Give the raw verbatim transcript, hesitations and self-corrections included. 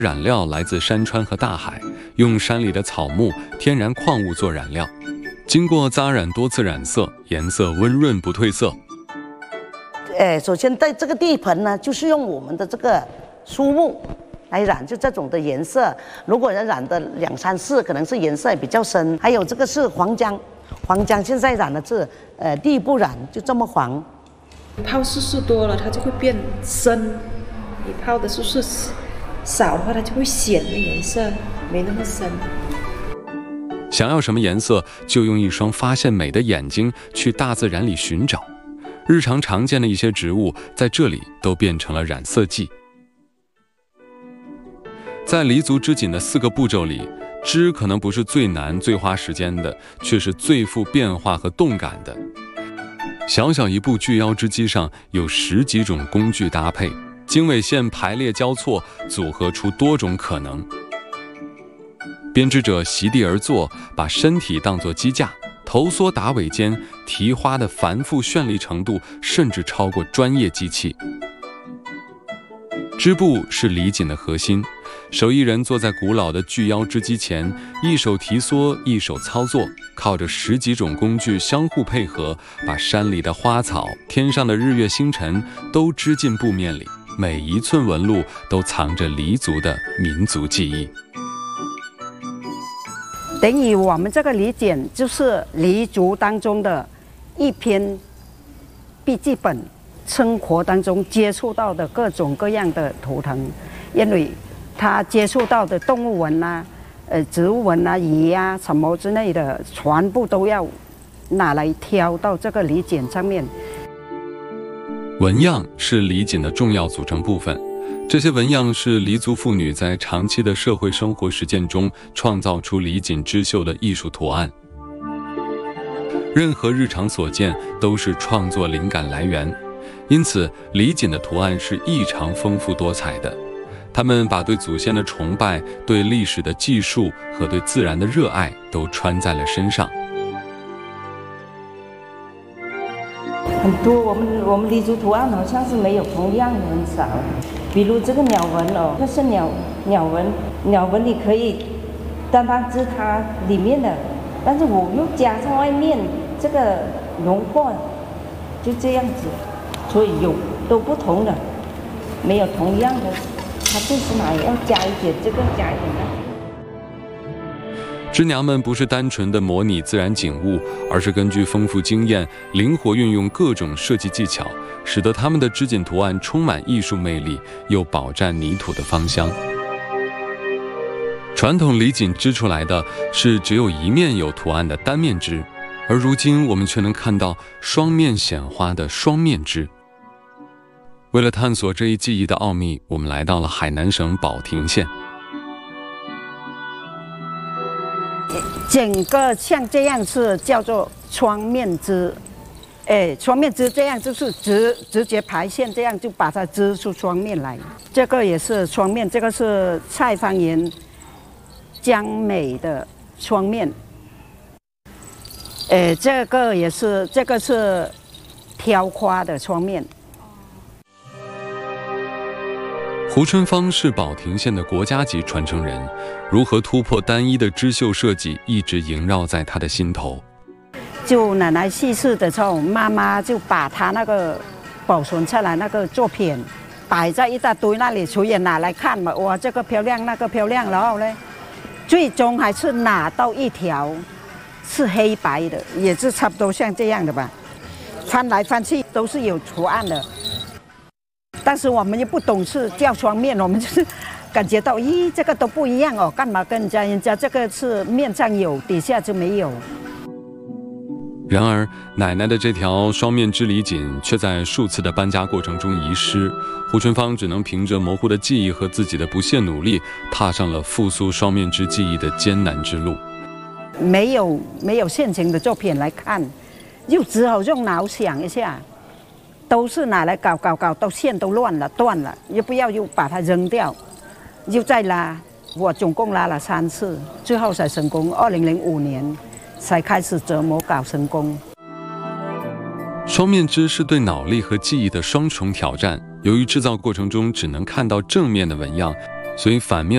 染料来自山川和大海，用山里的草木、天然矿物做染料，经过扎染多次染色，颜色温润不褪色。 呃，首先在这个地盆呢，就是用我们的这个树木来染，就这种的颜色。如果人染的两三次，可能是颜色比较深。还有这个是黄姜，黄姜现在染的是呃第一步染就这么黄。 泡次数多了，它就会变深；你泡的次数少的话，它就会显的颜色没那么深。 想要什么颜色，就用一双发现美的眼睛去大自然里寻找。日常常见的一些植物，在这里都变成了染色剂。在黎族织锦的四个步骤里，织可能不是最难、最花时间的，却是最富变化和动感的。小小一部巨腰织机上有十几种工具搭配，经纬线排列交错，组合出多种可能。编织者席地而坐，把身体当作机架，头缩打尾间，提花的繁复绚丽程度甚至超过专业机器。织布是黎锦的核心，手艺人坐在古老的巨腰织机前，一手提梭，一手操作，靠着十几种工具相互配合，把山里的花草、天上的日月星辰都织进布面里，每一寸纹路都藏着黎族的民族记忆。 等于我们这个黎锦就是黎族当中的一篇笔记本，生活当中接触到的各种各样的图腾，因为他接触到的动物纹啊、呃植物纹啊、鱼啊什么之类的，全部都要拿来挑到这个黎锦上面。 纹样是黎锦的重要组成部分。这些纹样是黎族妇女在长期的社会生活实践中创造出黎锦织绣的艺术图案。任何日常所见都是创作灵感来源，因此黎锦的图案是异常丰富多彩的。他们把对祖先的崇拜、对历史的记述和对自然的热爱都穿在了身上。 很多我们我们黎族图案好像是没有同样的，很少。比如这个鸟纹哦，这是鸟鸟纹，鸟纹你可以单单织它里面的，但是我又加上外面这个龙冠，就这样子，所以有都不同的，没有同样的，它最起码也要加一点这个，加一点那个。 织娘们不是单纯的模拟自然景物，而是根据丰富经验，灵活运用各种设计技巧，使得他们的织锦图案充满艺术魅力，又饱蘸泥土的芳香。传统黎锦织出来的是只有一面有图案的单面织，而如今我们却能看到双面显花的双面织。为了探索这一技艺的奥秘，我们来到了海南省保亭县。 整个像这样是叫做双面织，哎，双面织这样就是直直接排线，这样就把它织出双面来。这个也是双面，这个是蔡芳妍江美的双面。哎，这个也是，这个是挑花的双面。 胡春芳是保亭县的国家级传承人，如何突破单一的织绣设计，一直萦绕在他的心头。 就奶奶去世的时候，妈妈就把她那个保存下来那个作品摆在一大堆那里，所以拿来看嘛，哇，这个漂亮，那个漂亮，然后呢，最终还是拿到一条是黑白的，也是差不多像这样的吧，翻来翻去都是有图案的。但是我们又不懂是叫双面，我们就是感觉到，咦，这个都不一样哦，干嘛跟人家人家这个是面上有，底下就没有。 然而，奶奶的这条双面织黎锦却在数次的搬家过程中遗失。胡春芳只能凭着模糊的记忆和自己的不懈努力，踏上了复苏双面织技艺的艰难之路。 没有没有现成的作品来看，又只好用脑想一下。都是拿来搞搞搞，到线都乱了断了，又不要又把它扔掉，又再拉。我总共拉了三次，最后才成功。二零零五年才开始折磨搞成功。 双面织是对脑力和技艺的双重挑战。由于制造过程中只能看到正面的纹样，所以反面